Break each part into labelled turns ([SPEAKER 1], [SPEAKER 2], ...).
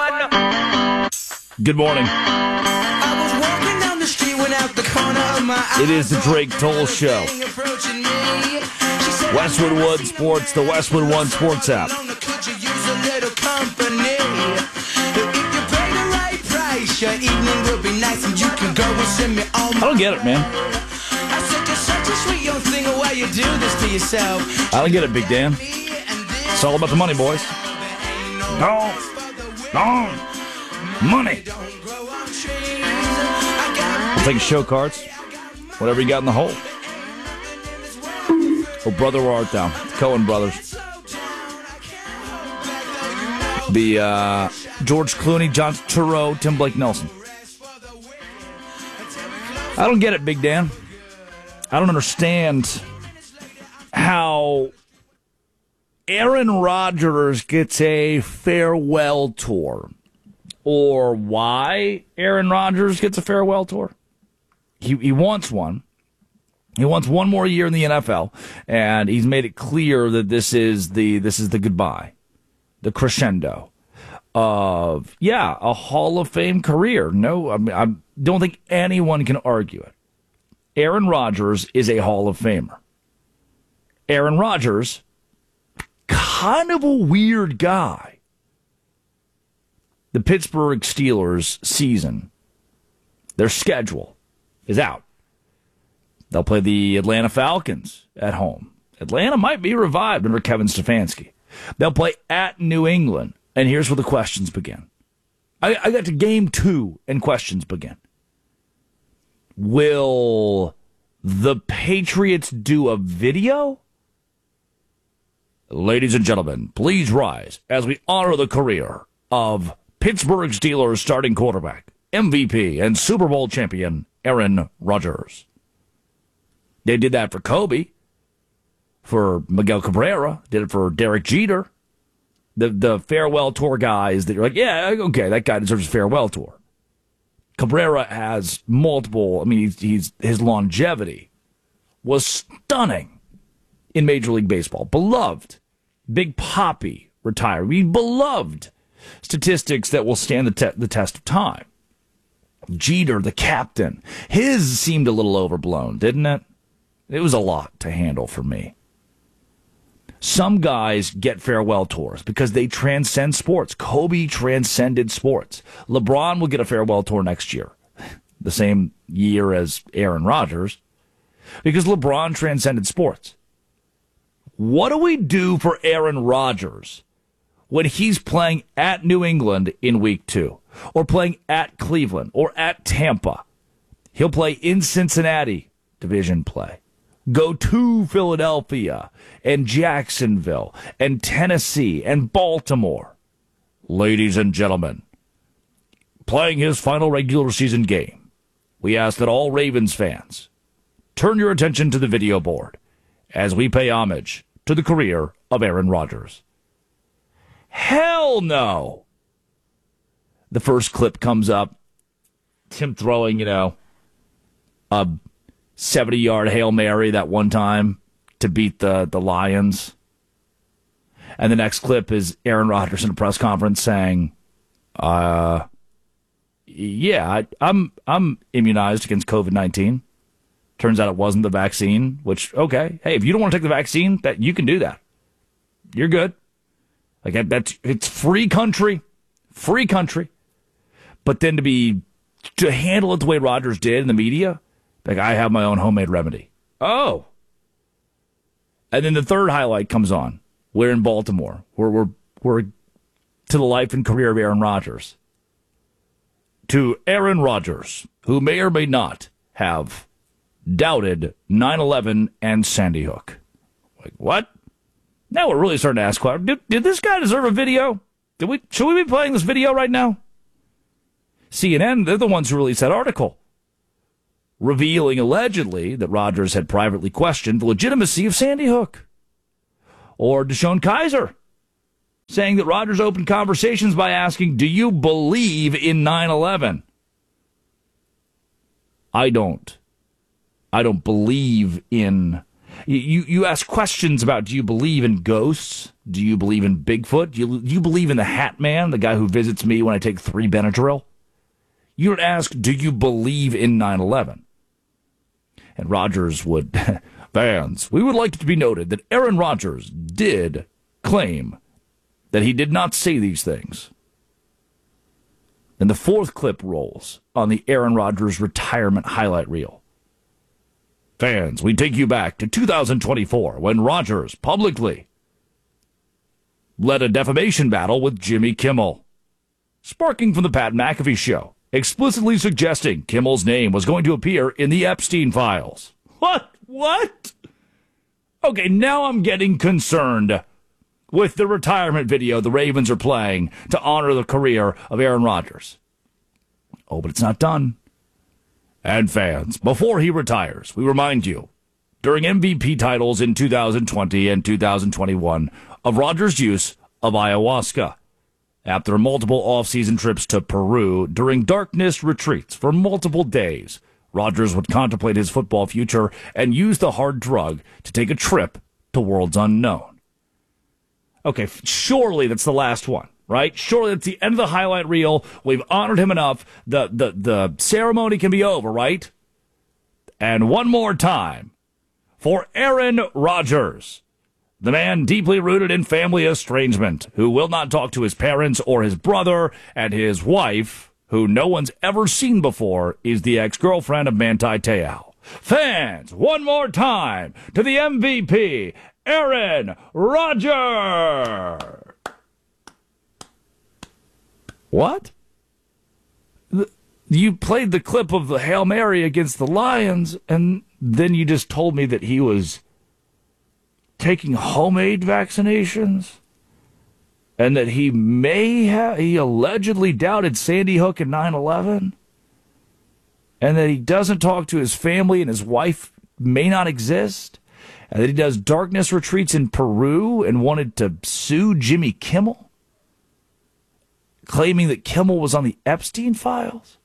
[SPEAKER 1] Good morning. It is the Drake Toll Show. Westwood One Sports, the Westwood One Sports app. I don't get it, man. I don't get it, Big Dan. It's all about the money, boys. No. Money. I'll take show cards. Whatever you got in the hole. Oh, brother, where art thou? The Coen brothers. The George Clooney, John Turturro, Tim Blake Nelson. I don't get it, Big Dan. I don't understand how Aaron Rodgers gets a farewell tour, or why Aaron Rodgers gets a farewell tour. He wants one. He wants one more year in the NFL, and he's made it clear that this is the goodbye, the crescendo of a Hall of Fame career. No, I don't think anyone can argue it. Aaron Rodgers is a Hall of Famer. Aaron Rodgers, kind of a weird guy. The Pittsburgh Steelers season, their schedule is out. They'll play the Atlanta Falcons at home. Atlanta might be revived under Kevin Stefanski. They'll play at New England. And here's where the questions begin. I got to game 2 and questions begin. Will the Patriots do a video? Ladies and gentlemen, please rise as we honor the career of Pittsburgh Steelers starting quarterback, MVP, and Super Bowl champion Aaron Rodgers. They did that for Kobe, for Miguel Cabrera, did it for Derek Jeter. The farewell tour guys that you're like, yeah, okay, that guy deserves a farewell tour. Cabrera has multiple, his longevity was stunning in Major League Baseball. Beloved. Big Papi retired. Beloved statistics that will stand the test of time. Jeter, the captain, his seemed a little overblown, didn't it? It was a lot to handle for me. Some guys get farewell tours because they transcend sports. Kobe transcended sports. LeBron will get a farewell tour next year, the same year as Aaron Rodgers, because LeBron transcended sports. What do we do for Aaron Rodgers when he's playing at New England in week 2, or playing at Cleveland, or at Tampa? He'll play in Cincinnati, division play. Go to Philadelphia and Jacksonville and Tennessee and Baltimore. Ladies and gentlemen, playing his final regular season game, we ask that all Ravens fans turn your attention to the video board as we pay homage to the career of Aaron Rodgers. Hell no! The first clip comes up, Tim throwing, a 70-yard Hail Mary that one time to beat the Lions. And the next clip is Aaron Rodgers in a press conference saying, I'm immunized against COVID-19. Turns out it wasn't the vaccine, which, okay. Hey, if you don't want to take the vaccine, that you can do that. You're good. Like, it's free country. Free country. But then to handle it the way Rodgers did in the media, like, I have my own homemade remedy. Oh. And then the third highlight comes on. We're in Baltimore. We're to the life and career of Aaron Rodgers. To Aaron Rodgers, who may or may not have doubted 9/11 and Sandy Hook. Like, what? Now we're really starting to ask questions. Did this guy deserve a video? Should we be playing this video right now? CNN, they're the ones who released that article, revealing allegedly that Rodgers had privately questioned the legitimacy of Sandy Hook. Or Deshaun Kaiser saying that Rodgers opened conversations by asking, do you believe in 9/11? I don't believe in... You ask questions about, do you believe in ghosts? Do you believe in Bigfoot? Do you believe in the Hat Man, the guy who visits me when I take 3 Benadryl? You would ask, do you believe in 9/11? And Rodgers would, fans, we would like it to be noted that Aaron Rodgers did claim that he did not say these things. And the 4th clip rolls on the Aaron Rodgers retirement highlight reel. Fans, we take you back to 2024 when Rodgers publicly led a defamation battle with Jimmy Kimmel, sparking from the Pat McAfee show, explicitly suggesting Kimmel's name was going to appear in the Epstein files. What? Okay, now I'm getting concerned with the retirement video the Ravens are playing to honor the career of Aaron Rodgers. Oh, but it's not done. And fans, before he retires, we remind you, during MVP titles in 2020 and 2021, of Rodgers' use of ayahuasca. After multiple off-season trips to Peru during darkness retreats for multiple days, Rodgers would contemplate his football future and use the hard drug to take a trip to worlds unknown. Okay, surely that's the last one, right? Surely that's the end of the highlight reel. We've honored him enough. The ceremony can be over, right? And one more time for Aaron Rodgers, the man deeply rooted in family estrangement, who will not talk to his parents or his brother, and his wife, who no one's ever seen before, is the ex-girlfriend of Manti Te'o. Fans, one more time to the MVP, Aaron Rodgers. What? You played the clip of the Hail Mary against the Lions, and then you just told me that he was taking homemade vaccinations, and that he allegedly doubted Sandy Hook and 9/11, and that he doesn't talk to his family and his wife may not exist, and that he does darkness retreats in Peru and wanted to sue Jimmy Kimmel, claiming that Kimmel was on the Epstein files?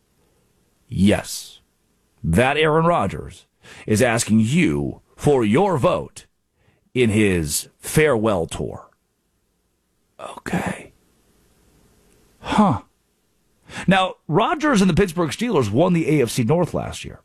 [SPEAKER 1] Yes, that Aaron Rodgers is asking you for your vote in his farewell tour. Okay. Huh. Now, Rodgers and the Pittsburgh Steelers won the AFC North last year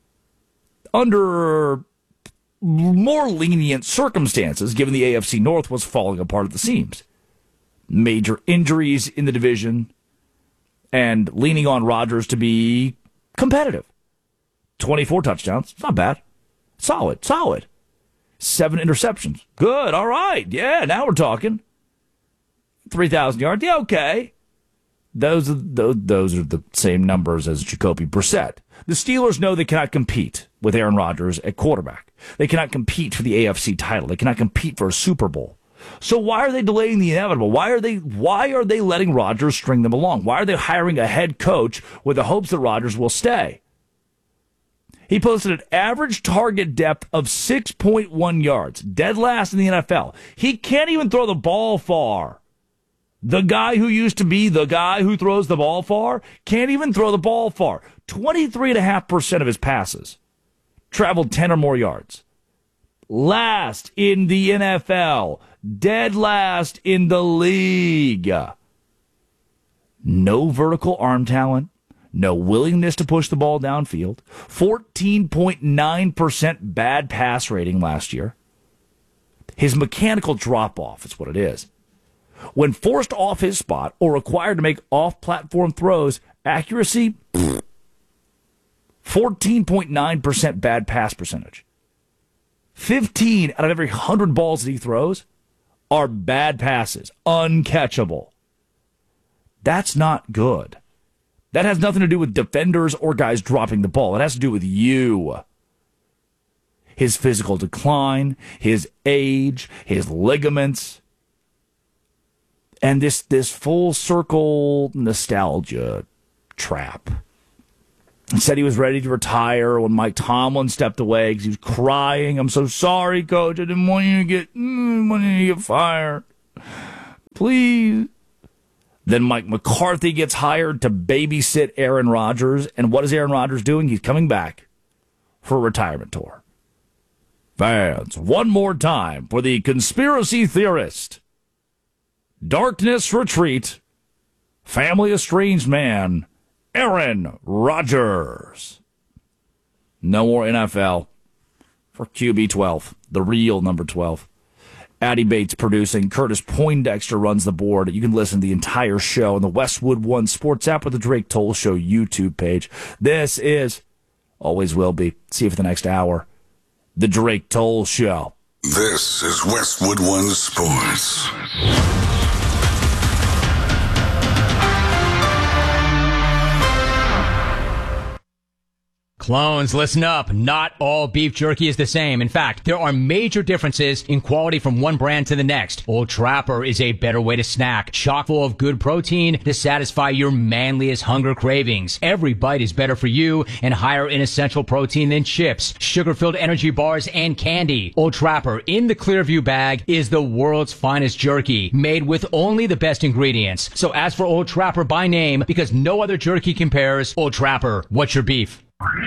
[SPEAKER 1] under more lenient circumstances, given the AFC North was falling apart at the seams. Major injuries in the division and leaning on Rodgers to be competitive. 24 touchdowns. It's not bad. Solid. 7 interceptions. Good. All right. Yeah, now we're talking. 3,000 yards. Yeah, okay. Those are the same numbers as Jacoby Brissett. The Steelers know they cannot compete with Aaron Rodgers at quarterback. They cannot compete for the AFC title. They cannot compete for a Super Bowl. So why are they delaying the inevitable? Why are they letting Rodgers string them along? Why are they hiring a head coach with the hopes that Rodgers will stay? He posted an average target depth of 6.1 yards, dead last in the NFL. He can't even throw the ball far. The guy who used to be the guy who throws the ball far can't even throw the ball far. 23.5% of his passes traveled 10 or more yards. Last in the NFL. Dead last in the league. No vertical arm talent. No willingness to push the ball downfield. 14.9% bad pass rating last year. His mechanical drop-off is what it is. When forced off his spot or required to make off-platform throws, accuracy, 14.9% bad pass percentage. 15 out of every 100 balls that he throws are bad passes, uncatchable. That's not good. That has nothing to do with defenders or guys dropping the ball. It has to do with you. His physical decline, his age, his ligaments, and this full circle nostalgia trap. He said he was ready to retire when Mike Tomlin stepped away because he was crying. I'm so sorry, Coach. I didn't want you to get fired. Please. Then Mike McCarthy gets hired to babysit Aaron Rodgers. And what is Aaron Rodgers doing? He's coming back for a retirement tour. Fans, one more time for the conspiracy theorist, darkness retreat, family estranged man, Aaron Rodgers. No more NFL for QB12, the real number 12. Addie Bates producing. Curtis Poindexter runs the board. You can listen to the entire show on the Westwood One Sports app or the Drake Toll Show YouTube page. This is, always will be, see you for the next hour, the Drake Toll Show.
[SPEAKER 2] This is Westwood One Sports.
[SPEAKER 3] Clones, listen up. Not all beef jerky is the same. In fact, there are major differences in quality from one brand to the next. Old Trapper is a better way to snack, chock full of good protein to satisfy your manliest hunger cravings. Every bite is better for you and higher in essential protein than chips, sugar-filled energy bars, and candy. Old Trapper in the Clearview bag is the world's finest jerky, made with only the best ingredients. So ask for Old Trapper by name because no other jerky compares. Old Trapper, what's your beef?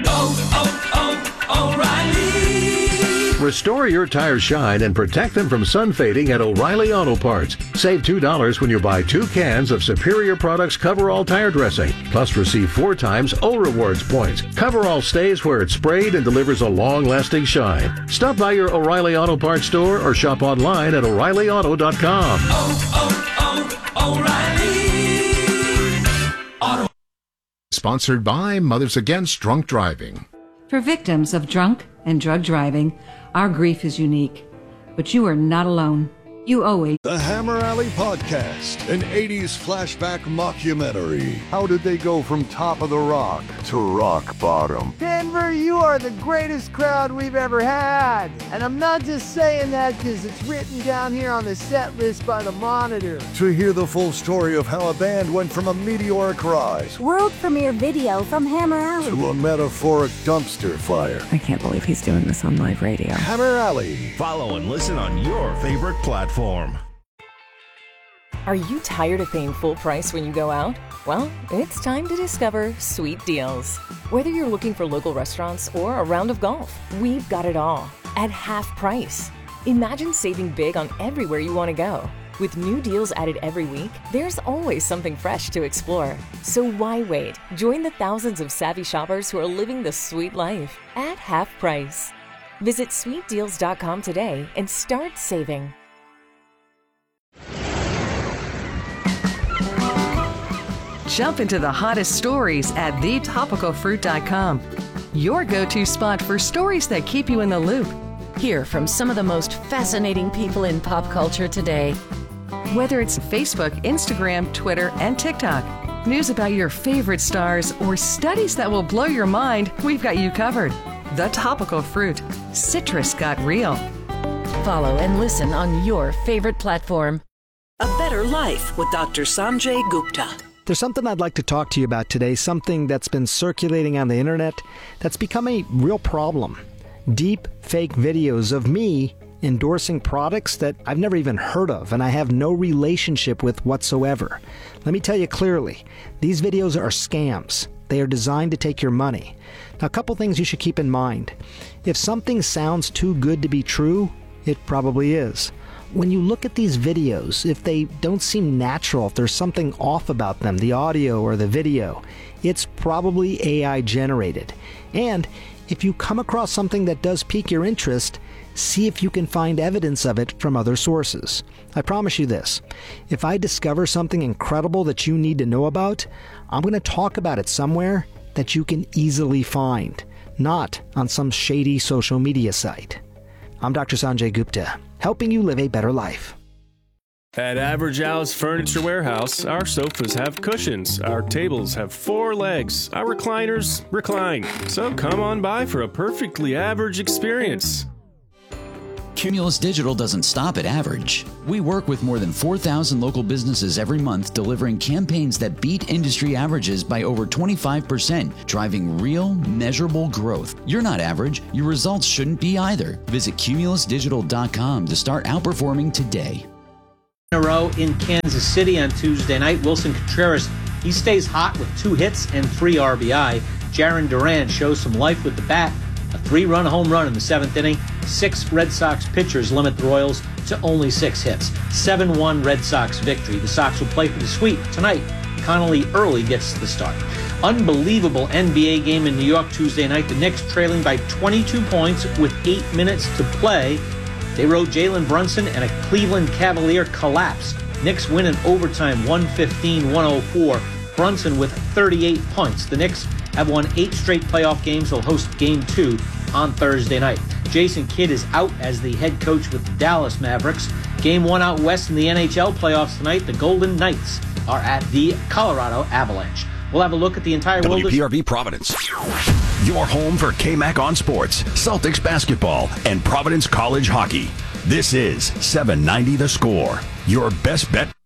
[SPEAKER 4] O'Reilly. Restore your tires shine and protect them from sun fading at O'Reilly Auto Parts. Save $2 when you buy 2 cans of Superior Products Coverall tire dressing. Plus receive 4 times O Rewards points. Coverall stays where it's sprayed and delivers a long-lasting shine. Stop by your O'Reilly Auto Parts store or shop online at O'ReillyAuto.com.
[SPEAKER 5] O'Reilly Auto.
[SPEAKER 6] Sponsored by Mothers Against Drunk Driving.
[SPEAKER 7] For victims of drunk and drug driving, our grief is unique. But you are not alone. You owe it.
[SPEAKER 8] The Hammer Alley Podcast, an 80s flashback mockumentary. How did they go from top of the rock to rock bottom?
[SPEAKER 9] Denver, you are the greatest crowd we've ever had. And I'm not just saying that because it's written down here on the set list by the Monitor.
[SPEAKER 8] To hear the full story of how a band went from a meteoric rise,
[SPEAKER 10] world premiere video from Hammer Alley,
[SPEAKER 8] to a metaphoric dumpster fire.
[SPEAKER 11] I can't believe he's doing this on live radio.
[SPEAKER 8] Hammer Alley.
[SPEAKER 12] Follow and listen on your favorite platform.
[SPEAKER 13] Are you tired of paying full price when you go out? Well, it's time to discover Sweet Deals. Whether you're looking for local restaurants or a round of golf, we've got it all at half price. Imagine saving big on everywhere you want to go. With new deals added every week, there's always something fresh to explore. So why wait? Join the thousands of savvy shoppers who are living the sweet life at half price. Visit sweetdeals.com today and start saving.
[SPEAKER 14] Jump into the hottest stories at thetopicalfruit.com. Your go-to spot for stories that keep you in the loop.
[SPEAKER 15] Hear from some of the most fascinating people in pop culture today.
[SPEAKER 14] Whether it's Facebook, Instagram, Twitter, and TikTok, news about your favorite stars, or studies that will blow your mind, we've got you covered. The Topical Fruit. Citrus got real.
[SPEAKER 15] Follow and listen on your favorite platform.
[SPEAKER 16] A Better Life with Dr. Sanjay Gupta.
[SPEAKER 17] There's something I'd like to talk to you about today, something that's been circulating on the internet that's become a real problem. Deep fake videos of me endorsing products that I've never even heard of and I have no relationship with whatsoever. Let me tell you clearly, these videos are scams. They are designed to take your money. Now, a couple things you should keep in mind. If something sounds too good to be true, it probably is. When you look at these videos, if they don't seem natural, if there's something off about them, the audio or the video, it's probably AI generated. And if you come across something that does pique your interest, see if you can find evidence of it from other sources. I promise you this, if I discover something incredible that you need to know about, I'm going to talk about it somewhere that you can easily find, not on some shady social media site. I'm Dr. Sanjay Gupta, helping you live a better life.
[SPEAKER 18] At Average Al's Furniture Warehouse, our sofas have cushions, our tables have 4 legs, our recliners recline. So come on by for a perfectly average experience.
[SPEAKER 19] Cumulus Digital doesn't stop at average. We work with more than 4,000 local businesses every month, delivering campaigns that beat industry averages by over 25%, driving real, measurable growth. You're not average. Your results shouldn't be either. Visit cumulusdigital.com to start outperforming today.
[SPEAKER 20] In a row in Kansas City on Tuesday night, Wilson Contreras, he stays hot with 2 hits and 3 RBI. Jarren Duran shows some life with the bat. A 3-run home run in the 7th inning. 6 Red Sox pitchers limit the Royals to only 6 hits. 7-1 Red Sox victory. The Sox will play for the sweep tonight. Connolly Early gets the start. Unbelievable NBA game in New York Tuesday night. The Knicks trailing by 22 points with 8 minutes to play. They rode Jalen Brunson and a Cleveland Cavalier collapse. Knicks win in overtime 115-104. Brunson with 38 points. The Knicks have won 8 straight playoff games. They'll host Game 2 on Thursday night. Jason Kidd is out as the head coach with the Dallas Mavericks. Game 1 out west in the NHL playoffs tonight. The Golden Knights are at the Colorado Avalanche. We'll have a look at the entire world.
[SPEAKER 21] WPRV Providence. Your home for KMAC on sports, Celtics basketball, and Providence College hockey. This is 790 The Score. Your best bet.